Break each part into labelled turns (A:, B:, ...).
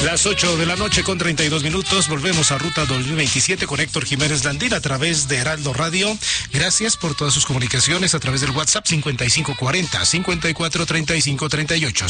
A: Las 8 de la noche con 32 minutos. Volvemos a Ruta 2027 con Héctor Jiménez Landín a través de Heraldo Radio. Gracias por todas sus comunicaciones a través del WhatsApp 5540-543538.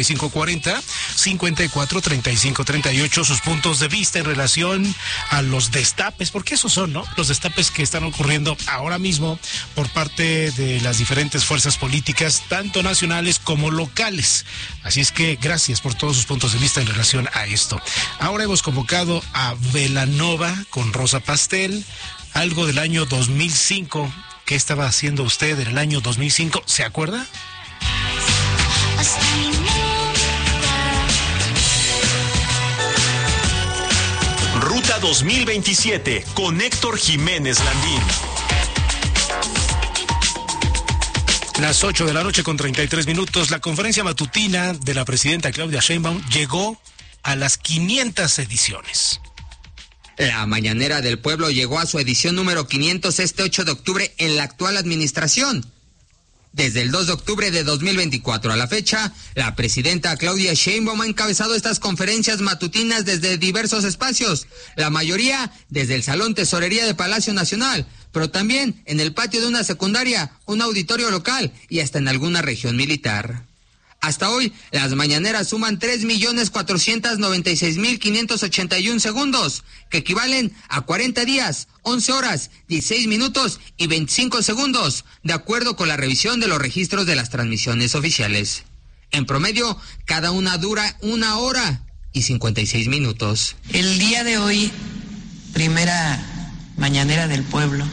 A: 5540-543538. Sus puntos de vista en relación a los destapes, porque esos son, ¿no? Los destapes que están ocurriendo ahora mismo por parte de las diferentes fuerzas políticas, tanto nacionales como locales. Así es que gracias por todos sus puntos de vista en relación a esto. Ahora hemos convocado a Belanova con Rosa Pastel, algo del año 2005. ¿Qué estaba haciendo usted en el año 2005? ¿Se acuerda?
B: Ruta 2027 con Héctor Jiménez Landín.
A: Las 8 de la noche con 33 minutos. La conferencia matutina de la presidenta Claudia Sheinbaum llegó a las 500 ediciones.
C: La Mañanera del Pueblo llegó a su edición número 500 este 8 de octubre en la actual administración. Desde el 2 de octubre de 2024 a la fecha, la presidenta Claudia Sheinbaum ha encabezado estas conferencias matutinas desde diversos espacios, la mayoría desde el Salón Tesorería de Palacio Nacional, pero también en el patio de una secundaria, un auditorio local y hasta en alguna región militar. Hasta hoy, las mañaneras suman 3.496.581 segundos, que equivalen a 40 días, 11 horas, 16 minutos y 25 segundos, de acuerdo con la revisión de los registros de las transmisiones oficiales. En promedio, cada una dura 1 hora y 56 minutos.
D: El día de hoy, primera mañanera del pueblo,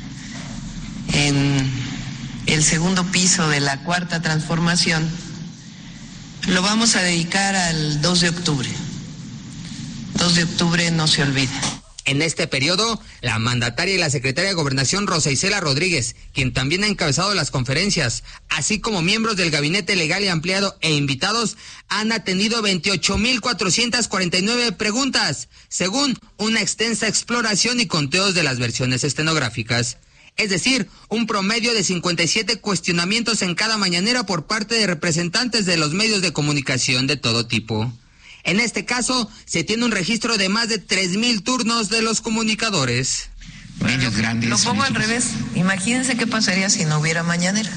D: en el segundo piso de la Cuarta Transformación, lo vamos a dedicar al 2 de octubre. 2 de octubre no se olvida.
C: En este periodo, la mandataria y la secretaria de Gobernación Rosa Isela Rodríguez, quien también ha encabezado las conferencias, así como miembros del gabinete legal y ampliado e invitados, han atendido 28.449 preguntas, según una extensa exploración y conteos de las versiones estenográficas. Es decir, un promedio de 57 cuestionamientos en cada mañanera por parte de representantes de los medios de comunicación de todo tipo. En este caso, se tiene un registro de más de 3,000 turnos de los comunicadores.
D: Medios grandes. Lo pongo al revés. Imagínense qué pasaría si no hubiera mañanera.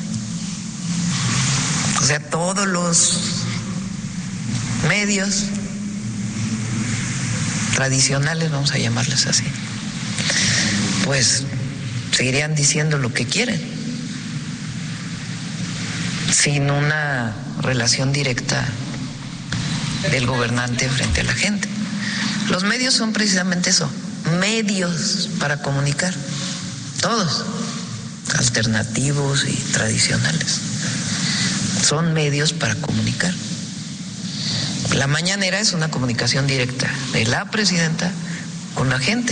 D: O sea, todos los medios tradicionales, vamos a llamarles así, pues seguirían diciendo lo que quieren, sin una relación directa del gobernante frente a la gente. Los medios son precisamente eso, medios para comunicar, todos, alternativos y tradicionales, son medios para comunicar. La mañanera es una comunicación directa de la presidenta con la gente,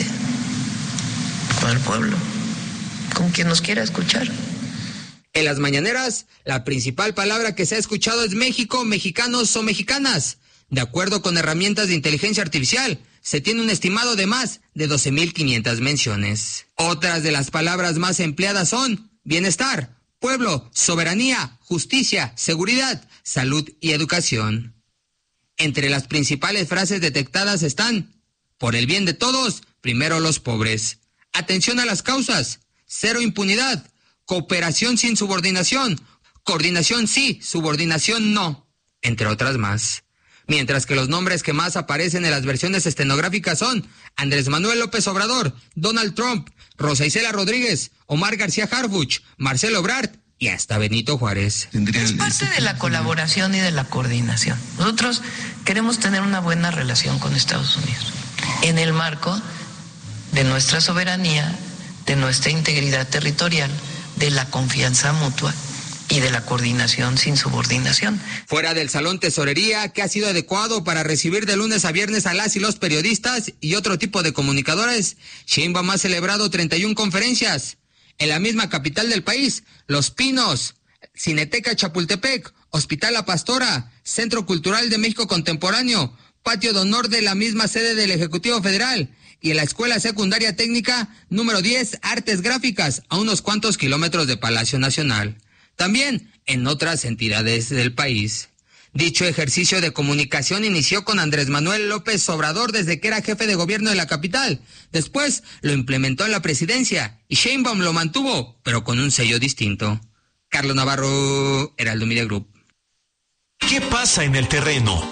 D: con el pueblo, con quien nos quiera escuchar.
C: En las mañaneras, la principal palabra que se ha escuchado es México, mexicanos o mexicanas. De acuerdo con herramientas de inteligencia artificial, se tiene un estimado de más de 12.500 menciones. Otras de las palabras más empleadas son bienestar, pueblo, soberanía, justicia, seguridad, salud y educación. Entre las principales frases detectadas están: por el bien de todos, primero los pobres. Atención a las causas. Cero impunidad, cooperación sin subordinación, coordinación sí, subordinación no, entre otras más. Mientras que los nombres que más aparecen en las versiones estenográficas son Andrés Manuel López Obrador, Donald Trump, Rosa Isela Rodríguez, Omar García Harfuch, Marcelo Ebrard y hasta Benito Juárez.
D: Es parte de la colaboración y de la coordinación. Nosotros queremos tener una buena relación con Estados Unidos, en el marco de nuestra soberanía, de nuestra integridad territorial, de la confianza mutua y de la coordinación sin subordinación.
C: Fuera del Salón Tesorería, que ha sido adecuado para recibir de lunes a viernes a las y los periodistas y otro tipo de comunicadores, Sheinbaum ha celebrado 31 conferencias. En la misma capital del país, Los Pinos, Cineteca Chapultepec, Hospital La Pastora, Centro Cultural de México Contemporáneo, Patio de Honor de la misma sede del Ejecutivo Federal, y en la Escuela Secundaria Técnica número 10, Artes Gráficas, a unos cuantos kilómetros de Palacio Nacional. También en otras entidades del país. Dicho ejercicio de comunicación inició con Andrés Manuel López Obrador desde que era jefe de gobierno de la capital. Después lo implementó en la presidencia y Sheinbaum lo mantuvo, pero con un sello distinto. Carlos Navarro, Heraldo Media Group.
B: ¿Qué pasa en el terreno?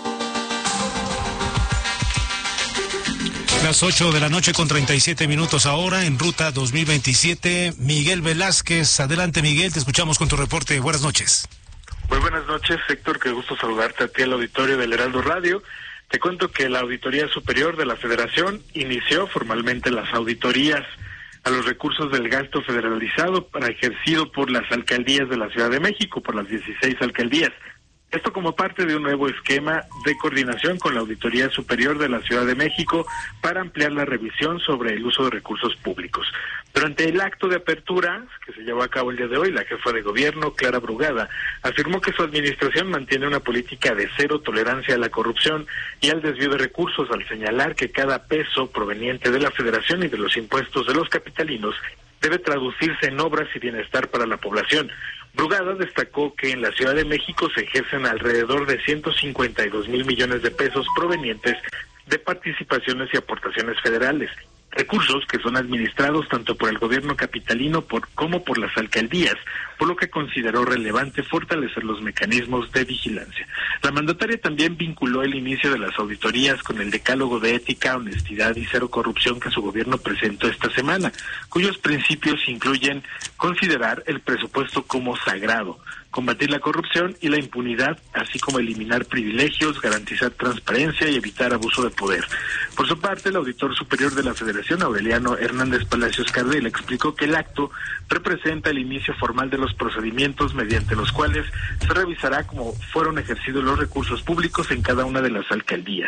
A: Las 8 de la noche con 37 minutos ahora en Ruta 2027. Miguel Velázquez, adelante Miguel, te escuchamos con tu reporte. Buenas noches.
E: Muy buenas noches, Héctor, qué gusto saludarte a ti al auditorio del Heraldo Radio. Te cuento que la Auditoría Superior de la Federación inició formalmente las auditorías a los recursos del gasto federalizado ejercido por las alcaldías de la Ciudad de México, por las 16 alcaldías. Esto como parte de un nuevo esquema de coordinación con la Auditoría Superior de la Ciudad de México para ampliar la revisión sobre el uso de recursos públicos. Durante el acto de apertura que se llevó a cabo el día de hoy, la jefa de gobierno, Clara Brugada, afirmó que su administración mantiene una política de cero tolerancia a la corrupción y al desvío de recursos, al señalar que cada peso proveniente de la Federación y de los impuestos de los capitalinos debe traducirse en obras y bienestar para la población. Brugada destacó que en la Ciudad de México se ejercen alrededor de 152 mil millones de pesos provenientes de participaciones y aportaciones federales, recursos que son administrados tanto por el gobierno capitalino como por las alcaldías, por lo que consideró relevante fortalecer los mecanismos de vigilancia. La mandataria también vinculó el inicio de las auditorías con el decálogo de ética, honestidad y cero corrupción que su gobierno presentó esta semana, cuyos principios incluyen considerar el presupuesto como sagrado, combatir la corrupción y la impunidad, así como eliminar privilegios, garantizar transparencia y evitar abuso de poder. Por su parte, el auditor superior de la Federación, Aureliano Hernández Palacios Cardel, explicó que el acto representa el inicio formal de los procedimientos mediante los cuales se revisará cómo fueron ejercidos los recursos públicos en cada una de las alcaldías.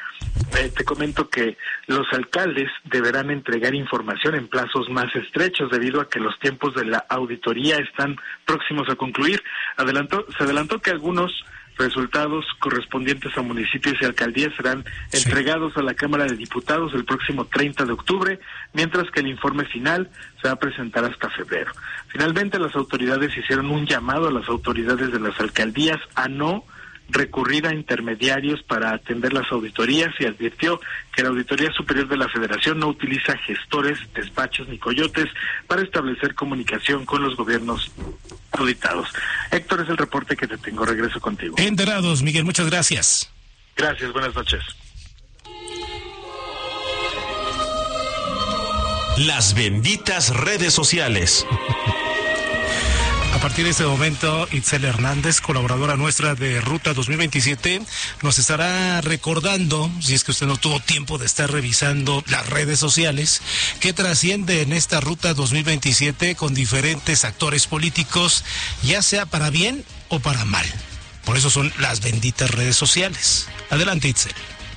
E: Te comento que los alcaldes deberán entregar información en plazos más estrechos debido a que los tiempos de la auditoría están próximos a concluir. Se adelantó que algunos resultados correspondientes a municipios y alcaldías serán entregados a la Cámara de Diputados el próximo 30 de octubre, mientras que el informe final se va a presentar hasta febrero. Finalmente, las autoridades hicieron un llamado a las autoridades de las alcaldías a no recurrir a intermediarios para atender las auditorías y advirtió que la Auditoría Superior de la Federación no utiliza gestores, despachos ni coyotes para establecer comunicación con los gobiernos auditados. Héctor, es el reporte que te tengo. Regreso contigo.
A: Enterados, Miguel, muchas gracias.
E: Gracias, buenas noches.
B: Las benditas redes sociales.
A: A partir de este momento, Itzel Hernández, colaboradora nuestra de Ruta 2027, nos estará recordando, si es que usted no tuvo tiempo de estar revisando las redes sociales, que trasciende en esta Ruta 2027 con diferentes actores políticos, ya sea para bien o para mal. Por eso son las benditas redes sociales. Adelante, Itzel.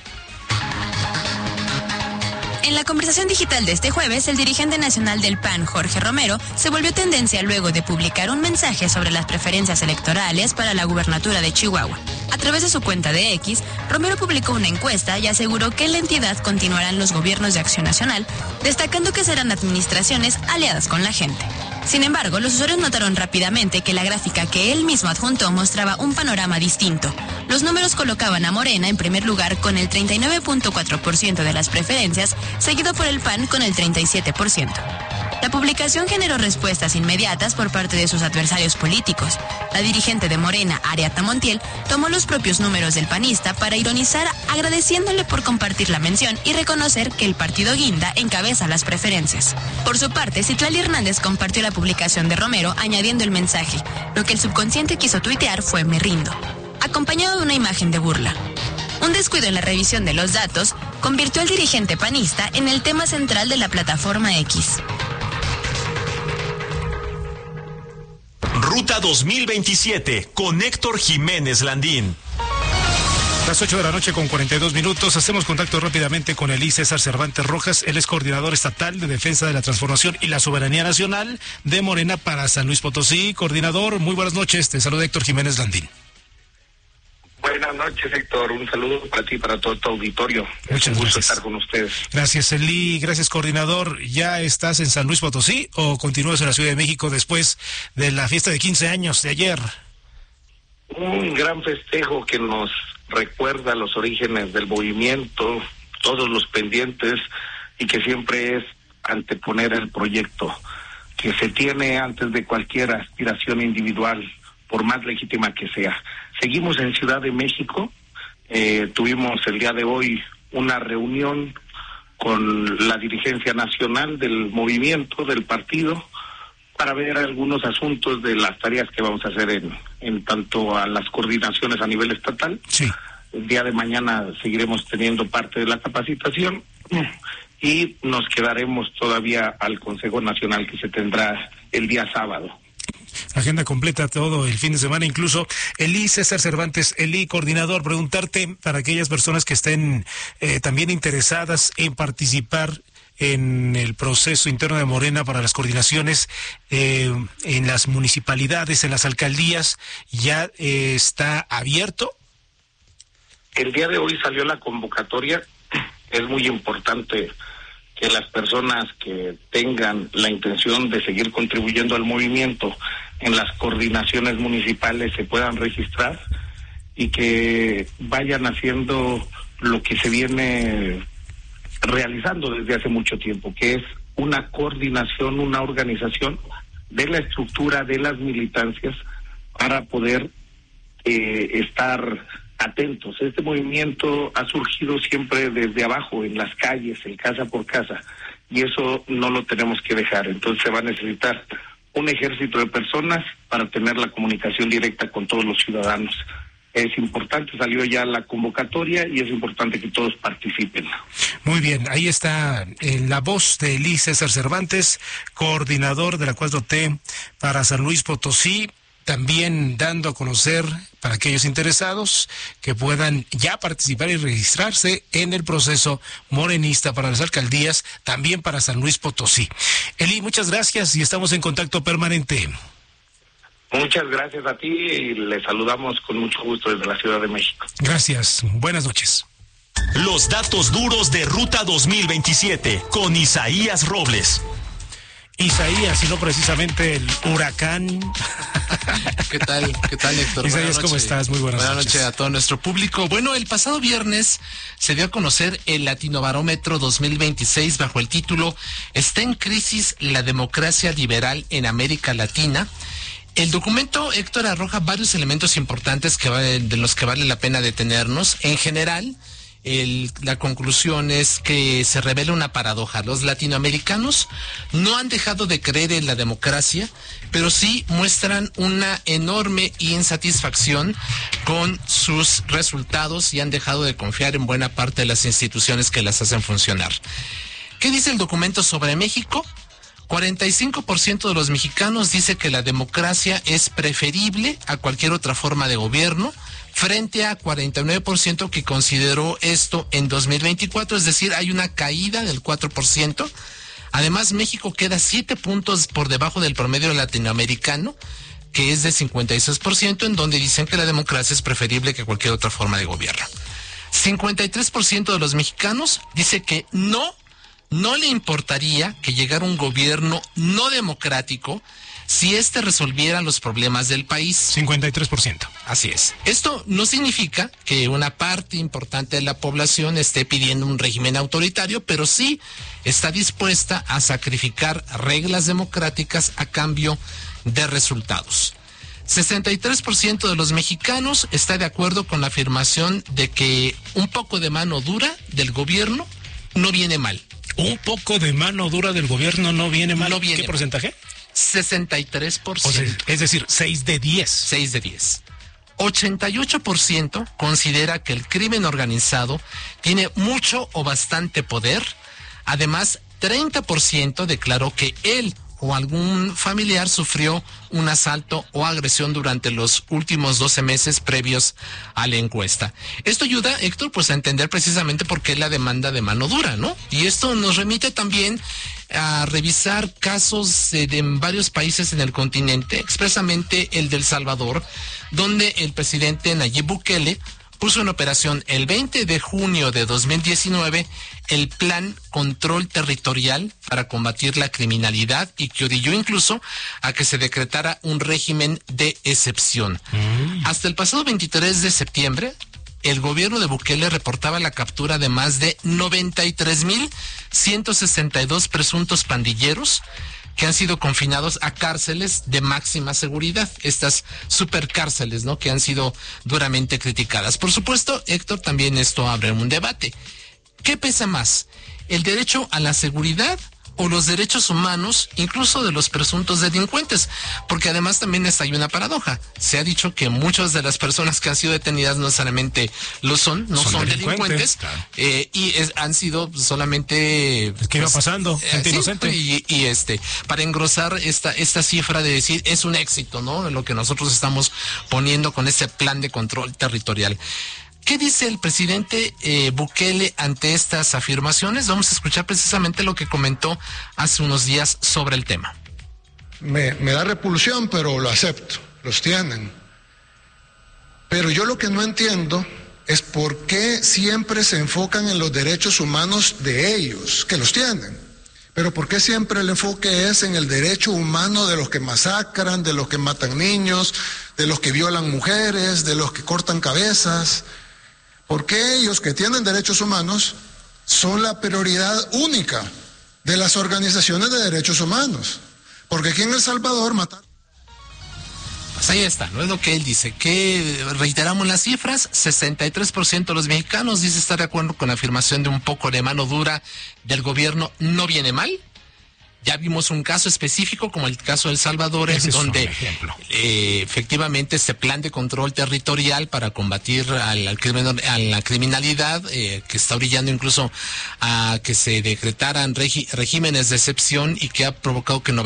F: En la conversación digital de este jueves, el dirigente nacional del PAN, Jorge Romero, se volvió tendencia luego de publicar un mensaje sobre las preferencias electorales para la gubernatura de Chihuahua. A través de su cuenta de X, Romero publicó una encuesta y aseguró que en la entidad continuarán los gobiernos de Acción Nacional, destacando que serán administraciones aliadas con la gente. Sin embargo, los usuarios notaron rápidamente que la gráfica que él mismo adjuntó mostraba un panorama distinto. Los números colocaban a Morena en primer lugar con el 39.4% de las preferencias, seguido por el PAN con el 37%. La publicación generó respuestas inmediatas por parte de sus adversarios políticos. La dirigente de Morena, Ariadna Montiel, tomó los propios números del panista para ironizar, agradeciéndole por compartir la mención y reconocer que el partido guinda encabeza las preferencias. Por su parte, Citlali Hernández compartió la publicación de Romero añadiendo el mensaje: lo que el subconsciente quiso tuitear fue "me rindo", acompañado de una imagen de burla. Un descuido en la revisión de los datos convirtió al dirigente panista en el tema central de la plataforma X.
B: Ruta 2027 con Héctor Jiménez Landín.
A: Las 8 de la noche con 42 minutos. Hacemos contacto rápidamente con Elí César Cervantes Rojas. Él es coordinador estatal de Defensa de la Transformación y la Soberanía Nacional de Morena para San Luis Potosí. Coordinador, muy buenas noches. Te saluda Héctor Jiménez Landín.
G: Buenas noches, Héctor. Un saludo para ti y para todo tu auditorio.
A: Muchas
G: es un gusto
A: gracias.
G: estar con ustedes.
A: Gracias, Elí. Gracias, coordinador. ¿Ya estás en San Luis Potosí o continúas en la Ciudad de México después de la fiesta de 15 años de ayer?
G: un gran festejo que nos recuerda los orígenes del movimiento, todos los pendientes, y que siempre es anteponer el proyecto que se tiene antes de cualquier aspiración individual, por más legítima que sea. Seguimos en Ciudad de México, tuvimos el día de hoy una reunión con la dirigencia nacional del movimiento, del partido, para ver algunos asuntos de las tareas que vamos a hacer en tanto a las coordinaciones a nivel estatal.
A: Sí.
G: El día de mañana seguiremos teniendo parte de la capacitación y nos quedaremos todavía al Consejo Nacional que se tendrá el día sábado.
A: Agenda completa todo el fin de semana, incluso. Elí César Cervantes, Elí, coordinador, preguntarte para aquellas personas que estén también interesadas en participar en el proceso interno de Morena para las coordinaciones en las municipalidades, en las alcaldías, ¿ya está abierto?
G: El día de hoy salió la convocatoria. Es muy importante que las personas que tengan la intención de seguir contribuyendo al movimiento en las coordinaciones municipales se puedan registrar y que vayan haciendo lo que se viene realizando desde hace mucho tiempo, que es una coordinación, una organización de la estructura de las militancias para poder estar atentos. Este movimiento ha surgido siempre desde abajo, en las calles, en casa por casa, y eso no lo tenemos que dejar. Entonces se va a necesitar un ejército de personas para tener la comunicación directa con todos los ciudadanos. Es importante, salió ya la convocatoria y es importante que todos participen.
A: Muy bien, ahí está la voz de Elí César Cervantes, coordinador de la 4T para San Luis Potosí, también dando a conocer para aquellos interesados que puedan ya participar y registrarse en el proceso morenista para las alcaldías, también para San Luis Potosí. Elí, muchas gracias y estamos en contacto permanente.
G: Muchas gracias a ti y le saludamos con mucho gusto desde la Ciudad de México.
A: Gracias, buenas noches.
B: Los datos duros de Ruta 2027 con Isaías Robles.
A: Isaías, y no precisamente el huracán.
H: ¿Qué tal, Héctor?
A: Isaías, ¿cómo estás? Muy buenas noches.
H: Buenas noches a todo nuestro público. Bueno, el pasado viernes se dio a conocer el Latinobarómetro 2026 bajo el título ¿Está en crisis la democracia liberal en América Latina? El documento, Héctor, arroja varios elementos importantes de los que vale la pena detenernos. En general, la conclusión es que se revela una paradoja. Los latinoamericanos no han dejado de creer en la democracia, pero sí muestran una enorme insatisfacción con sus resultados y han dejado de confiar en buena parte de las instituciones que las hacen funcionar. ¿Qué dice el documento sobre México? 45% de los mexicanos dice que la democracia es preferible a cualquier otra forma de gobierno, frente a 49% que consideró esto en 2024, es decir, hay una caída del 4%. Además, México queda 7 puntos por debajo del promedio latinoamericano, que es de 56%, en donde dicen que la democracia es preferible que cualquier otra forma de gobierno. 53% de los mexicanos dice que no le importaría que llegara un gobierno no democrático si éste resolviera los problemas del país.
A: 53%.
H: Así es. Esto no significa que una parte importante de la población esté pidiendo un régimen autoritario, pero sí está dispuesta a sacrificar reglas democráticas a cambio de resultados. 63% de los mexicanos está de acuerdo con la afirmación de que un poco de mano dura del gobierno no viene mal.
A: Un poco de mano dura del gobierno no viene mal.
H: No viene
A: ¿Qué porcentaje?
H: 63%.
A: O sea, es decir, 6 de 10.
H: 6 de 10. 88% considera que el crimen organizado tiene mucho o bastante poder. Además, 30% declaró que él o algún familiar sufrió un asalto o agresión durante los últimos 12 meses previos a la encuesta. Esto ayuda, Héctor, pues a entender precisamente por qué la demanda de mano dura, ¿no? Y esto nos remite también a revisar casos en varios países en el continente, expresamente el de El Salvador, donde el presidente Nayib Bukele puso en operación el 20 de junio de 2019 el Plan Control Territorial para combatir la criminalidad y que orilló incluso a que se decretara un régimen de excepción. Hasta el pasado 23 de septiembre, el gobierno de Bukele reportaba la captura de más de 93,162 presuntos pandilleros que han sido confinados a cárceles de máxima seguridad, estas supercárceles, ¿no?, que han sido duramente criticadas. Por supuesto, Héctor, también esto abre un debate. ¿Qué pesa más? ¿El derecho a la seguridad o los derechos humanos, incluso de los presuntos delincuentes? Porque además también hay una paradoja. Se ha dicho que muchas de las personas que han sido detenidas no necesariamente lo son, no son delincuentes, claro. Han sido solamente...
A: ¿Qué iba pasando? Gente inocente.
H: Y para engrosar esta cifra de decir, es un éxito, ¿no?, lo que nosotros estamos poniendo con este plan de control territorial. ¿Qué dice el presidente Bukele ante estas afirmaciones? Vamos a escuchar precisamente lo que comentó hace unos días sobre el tema.
I: Me da repulsión, pero lo acepto, los tienen. Pero yo lo que no entiendo es por qué siempre se enfocan en los derechos humanos de ellos, que los tienen. Pero por qué siempre el enfoque es en el derecho humano de los que masacran, de los que matan niños, de los que violan mujeres, de los que cortan cabezas. Porque ellos que tienen derechos humanos son la prioridad única de las organizaciones de derechos humanos. Porque aquí en El Salvador mataron...
H: Pues ahí está, no es lo que él dice, que reiteramos las cifras, 63% de los mexicanos dice estar de acuerdo con la afirmación de un poco de mano dura del gobierno, no viene mal. Ya vimos un caso específico, como el caso de El Salvador, en donde efectivamente este plan de control territorial para combatir a la criminalidad, que está orillando incluso a que se decretaran regímenes de excepción y que ha provocado que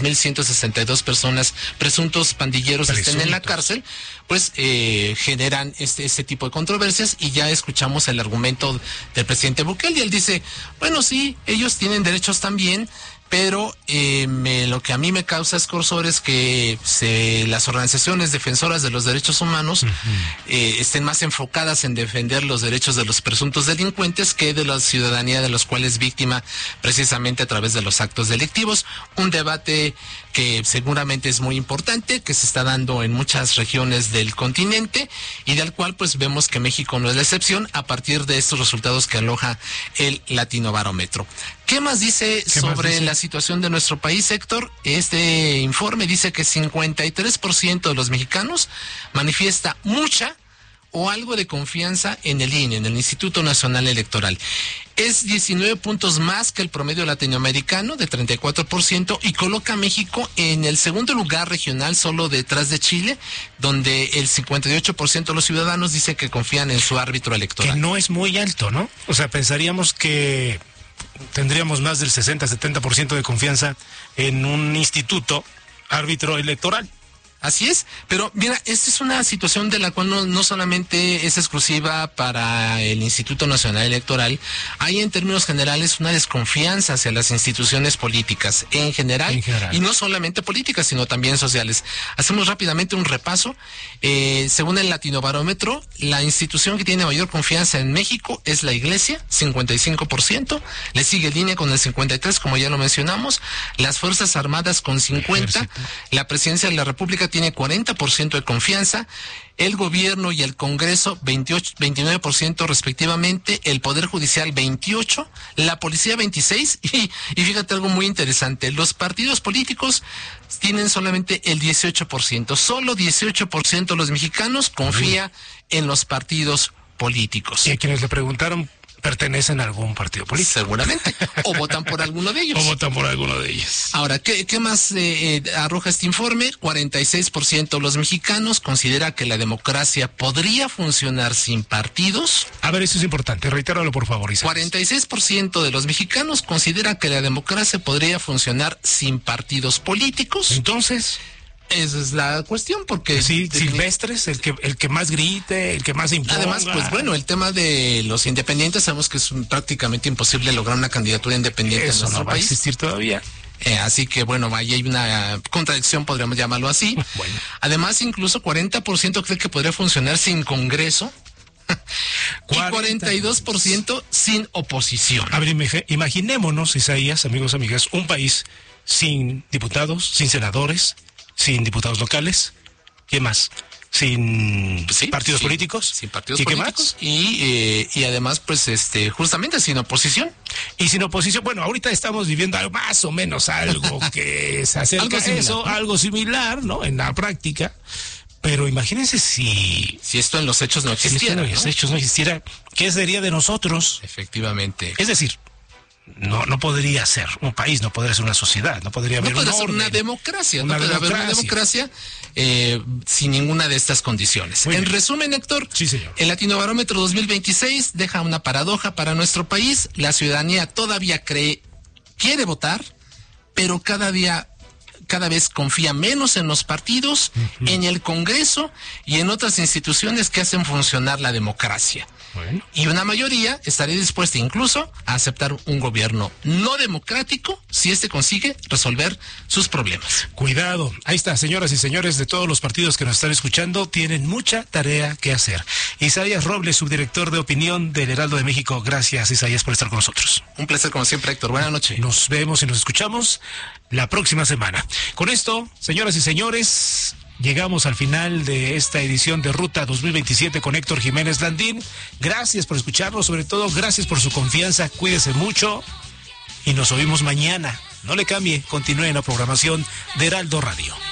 H: 93,162 personas, presuntos pandilleros, estén en la cárcel, pues generan este tipo de controversias. Y ya escuchamos el argumento del presidente Bukele y él dice, bueno, sí, ellos tienen derechos también, pero lo que a mí me causa escozor es que las organizaciones defensoras de los derechos humanos estén más enfocadas en defender los derechos de los presuntos delincuentes que de la ciudadanía de los cuales es víctima precisamente a través de los actos delictivos. Un debate que seguramente es muy importante, que se está dando en muchas regiones del continente y del cual pues vemos que México no es la excepción a partir de estos resultados que aloja el Latinobarómetro. ¿Qué más dice sobre la situación de nuestro país, Héctor? Este informe dice que 53% de los mexicanos manifiesta mucha o algo de confianza en el INE, en el Instituto Nacional Electoral. Es 19 puntos más que el promedio latinoamericano de 34% y coloca a México en el segundo lugar regional, solo detrás de Chile, donde el 58% de los ciudadanos dice que confían en su árbitro electoral.
A: Que no es muy alto, ¿no? O sea, pensaríamos que tendríamos más del 60-70% de confianza en un instituto árbitro electoral.
H: Así es, pero mira, esta es una situación de la cual no solamente es exclusiva para el Instituto Nacional Electoral, hay en términos generales una desconfianza hacia las instituciones políticas en general, y no solamente políticas, sino también sociales. Hacemos rápidamente un repaso. Según el Latinobarómetro, la institución que tiene mayor confianza en México es la Iglesia, 55%, le sigue el INE con el 53%, como ya lo mencionamos, las Fuerzas Armadas con 50%, la Presidencia de la República tiene 40% de confianza, el gobierno y el Congreso 29% respectivamente, el Poder Judicial 28%, la Policía 26%, y fíjate algo muy interesante, los partidos políticos tienen solamente el 18%, solo 18% de los mexicanos confía en los partidos políticos.
A: Y a quienes le preguntaron, pertenecen a algún partido político.
H: Seguramente. O votan por alguno de ellos. Ahora, ¿qué más arroja este informe? 46% de los mexicanos considera que la democracia podría funcionar sin partidos.
A: A ver, eso es importante. Reitéralo, por favor, Isaac.
H: 46% de los mexicanos considera que la democracia podría funcionar sin partidos políticos.
A: Entonces,
H: esa es la cuestión, porque...
A: Sí, Silvestres, el que más grite, el que más imponga.
H: Además, pues bueno, el tema de los independientes, sabemos que es prácticamente imposible lograr una candidatura independiente en nuestro país. Eso no va a
A: existir todavía.
H: Así que bueno, ahí hay una contradicción, podríamos llamarlo así. Bueno. Además, incluso 40% cree que podría funcionar sin Congreso. y 42% sin oposición.
A: A ver, imaginémonos, Isaías, amigos, amigas, un país sin diputados, sin senadores, sin diputados locales. ¿Qué más? Sin partidos políticos.
H: Sin partidos políticos. Y además, pues, justamente sin oposición.
A: Y sin oposición, bueno, ahorita estamos viviendo más o menos algo que se acerca a eso, algo similar, ¿no? En la práctica. Pero imagínense si
H: esto en los hechos no existiera.
A: Si en los hechos no existiera, ¿qué sería de nosotros?
H: Efectivamente.
A: Es decir, no podría ser un país, no podría ser una sociedad, no podría haber
H: una democracia. No podría haber una democracia sin ninguna de estas condiciones. En resumen, Héctor,
A: sí, señor.
H: El Latinobarómetro 2026 deja una paradoja para nuestro país. La ciudadanía todavía quiere votar, pero cada vez confía menos en los partidos, en el Congreso y en otras instituciones que hacen funcionar la democracia.
A: Bueno.
H: Y una mayoría estaría dispuesta incluso a aceptar un gobierno no democrático si consigue resolver sus problemas.
A: Cuidado, ahí está, señoras y señores de todos los partidos que nos están escuchando, tienen mucha tarea que hacer. Isaías Robles, subdirector de opinión del Heraldo de México, gracias, Isaías, por estar con nosotros.
H: Un placer como siempre, Héctor, buenas noches.
A: Nos vemos y nos escuchamos la próxima semana. Con esto, señoras y señores, llegamos al final de esta edición de Ruta 2027 con Héctor Jiménez Landín. Gracias por escucharnos, sobre todo gracias por su confianza, cuídese mucho y nos oímos mañana. No le cambie, continúe en la programación de Heraldo Radio.